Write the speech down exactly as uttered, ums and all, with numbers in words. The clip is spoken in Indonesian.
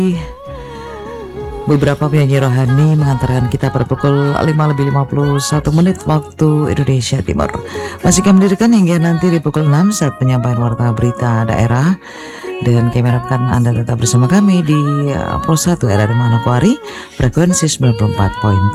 beberapa penyanyi rohani mengantarkan kita pada pukul lima lebih lima puluh satu menit waktu Indonesia Timur. Masih kami hadirkan hingga nanti di pukul enam saat penyampaian warta berita daerah. Dan kami harapkan Anda tetap bersama kami di uh, Pro satu R R I Manokwari, frekuensi sembilan puluh empat koma